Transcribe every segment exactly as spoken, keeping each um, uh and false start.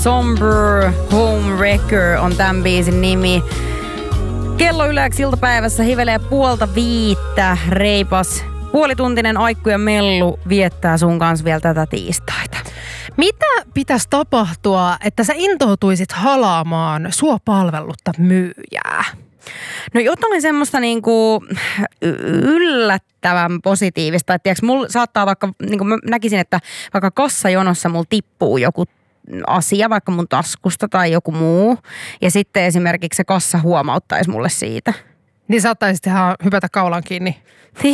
Somber Homewrecker on tämän biisin nimi. Kello yleensä iltapäivässä hivelee puolta viittä. Reipas puolituntinen Aikku ja Mellu viettää sun kanssa vielä tätä tiistaita. Mitä pitäisi tapahtua, että sä intoutuisit halaamaan sua palvellutta myyjää? No jotain semmoista niinku yllättävän positiivista. Että tiiäks, mulla saattaa vaikka, niinku mä näkisin, että vaikka kassajonossa mulla tippuu joku asia, vaikka mun taskusta tai joku muu. Ja sitten esimerkiksi se kassa huomauttaisi mulle siitä. Niin saattaisit ihan hypätä kaulan kiinni.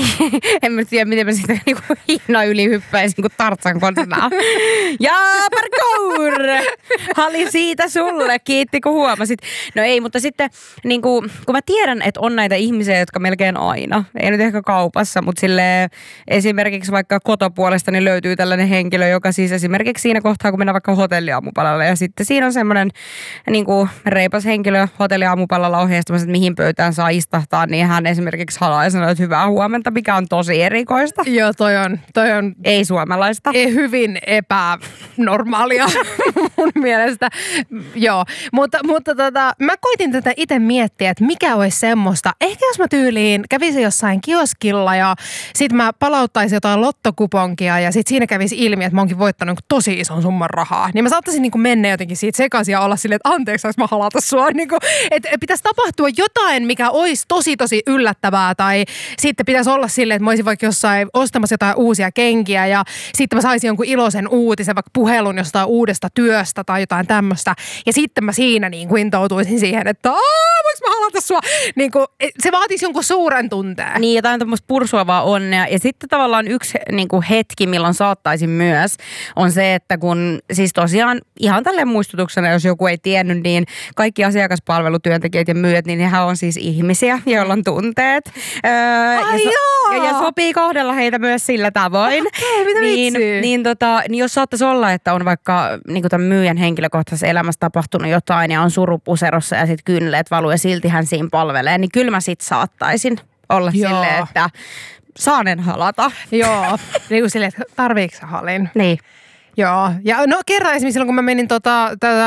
En mä tiedä, miten mä sitten niinku hinna yli hyppäisin kuin Tarzan konsanaa. Ja parkour! Hali siitä sulle, kiitti kun huomasit. No ei, mutta sitten niinku, kun mä tiedän, että on näitä ihmisiä, jotka melkein aina, ei nyt ehkä kaupassa, mutta silleen esimerkiksi vaikka kotopuolesta niin löytyy tällainen henkilö, joka siis esimerkiksi siinä kohtaa, kun mennään vaikka hotelliaamupalalle ja sitten siinä on semmoinen niinku reipas henkilö hotelliaamupalalla ohjeistamassa, että mihin pöytään saa istahtaa, niin hän esimerkiksi halaa ja sanoo, että hyvää huomenta, mikä on tosi erikoista. Joo, toi on, toi on ei suomalaista. Ei hyvin epänormaalia mun mielestä. Joo, mutta, mutta tota, mä koitin tätä itse miettiä, että mikä olisi semmoista. Ehkä jos mä tyyliin kävisin jossain kioskilla ja sit mä palauttaisin jotain lottokuponkia ja sit siinä kävisi ilmi, että mä oonkin voittanut tosi ison summan rahaa. Niin mä saattaisin niin kuin mennä jotenkin siitä sekaisin ja olla silleen, että anteeksi, saanko mä halata sua. Niin kuin, että pitäisi tapahtua jotain, mikä olisi tosi tosi yllättävää tai sitten pitäisi olla silleen, että mä olisin vaikka jossain ostamassa jotain uusia kenkiä ja sitten mä saisin jonkun iloisen uutisen, vaikka puhelun jostain uudesta työstä tai jotain tämmöistä. Ja sitten mä siinä niin kuin intoutuisin siihen, että aah, voinko mä halata sua? Niin kuin, se vaatisi jonkun suuren tunteen. Niin, jotain tämmöistä pursuavaa onnea. Ja sitten tavallaan yksi niin kuin hetki, milloin saattaisin myös, on se, että kun siis tosiaan ihan tälleen muistutuksena, jos joku ei tiennyt, niin kaikki asiakaspalvelutyöntekijät ja myyjät, niin nehän on siis ihmisiä, joilla on tunteet. Öö, Ai ja, joo! ja, ja sopii kohdella heitä myös sillä tavoin. Okei, mitä niin, vitsiä? niin, tota, niin jos saattaisi olla, että on vaikka niin kuin tämän myyjän henkilökohtaisessa elämässä tapahtunut jotain ja on surupuserossa ja sitten kynleet valuu ja silti hän siinä palvelee, niin kyllä mä sit saattaisin olla Joo. silleen, että saanen halata. Joo, niin kuin silleen, että tarviiko sä halin? Niin. Joo, ja no kerran esimerkiksi silloin, kun mä menin tota, tätä